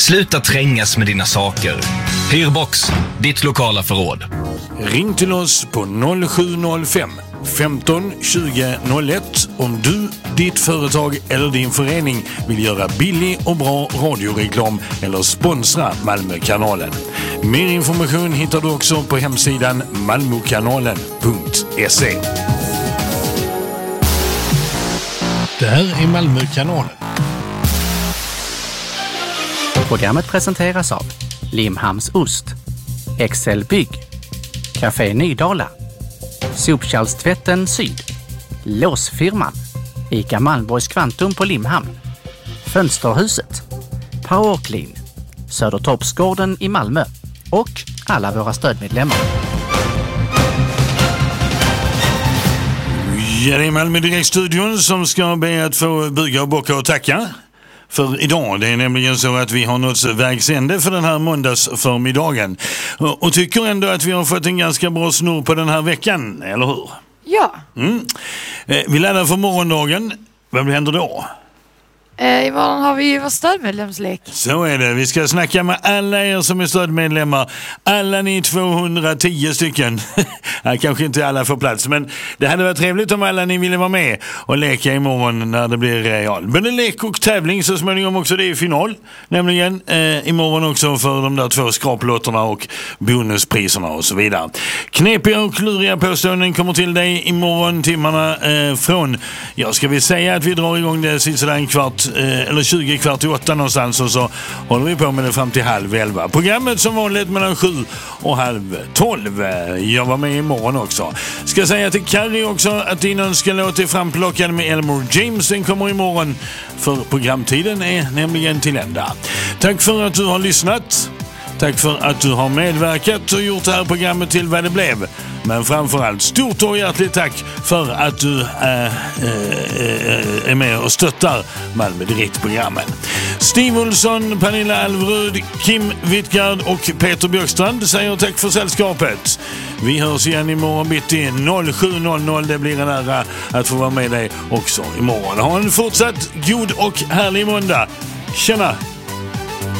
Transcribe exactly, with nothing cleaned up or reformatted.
Sluta trängas med dina saker. Hyrbox, ditt lokala förråd. Ring till oss på noll sju noll fem femton tjugo noll ett om du, ditt företag eller din förening vill göra billig och bra radioreklam eller sponsra Malmökanalen. Mer information hittar du också på hemsidan malmokanalen punkt se. Det här är Malmökanalen. Programmet presenteras av Limhamns Ost, Excel Bygg, Café Nydala, Sopkärlstvätten Syd, Låsfirman, Ica Malmborgs Kvantum på Limhamn, Fönsterhuset, Powerclean, Södertorpsgården i Malmö och alla våra stödmedlemmar. Ja, det är Malmö Direkt-studion som ska be att få bygga och bocka och tacka för idag. Det är nämligen så att vi har nått vägs ände för den här måndagsförmiddagen. Och, och tycker ändå att vi har fått en ganska bra snurr på den här veckan, eller hur? Ja. Mm. Eh, vi laddar för morgondagen. Vad händer då? Eh, imorgon har vi ju vår stödmedlemslek. Så är det. Vi ska snacka med alla er som är stödmedlemmar. Alla ni tvåhundratio stycken. Ja, kanske inte alla får plats, men det hade varit trevligt om alla ni ville vara med och leka imorgon när det blir real. Men det är lek och tävling så småningom också. Det är final. Nämligen eh, imorgon också för de där två skraplotterna och bonuspriserna och så vidare. Knepiga och kluriga påståenden kommer till dig imorgon timmarna eh, från, ja ska vi säga att vi drar igång det sista en kvart eller tjugo kvart i åtta någonstans och så håller vi på med det fram till halv elva. Programmet som vanligt mellan sju och halv tolv. Jag var med imorgon också. Ska säga till Carrie också att din önskelåt är framplockad med Elmore James. Den kommer imorgon för programtiden är nämligen till ända. Tack för att du har lyssnat. Tack för att du har medverkat och gjort det här programmet till vad det blev. Men framförallt stort och hjärtligt tack för att du äh, äh, äh, är med och stöttar Malmö Direkt-programmen. Steve Olsson, Pernilla Alvrud, Kim Wittgard och Peter Björkstrand säger tack för sällskapet. Vi hörs igen imorgon bitti noll sju noll noll. Det blir en ära att få vara med dig också imorgon. Ha en fortsatt god och härlig måndag. Tjena!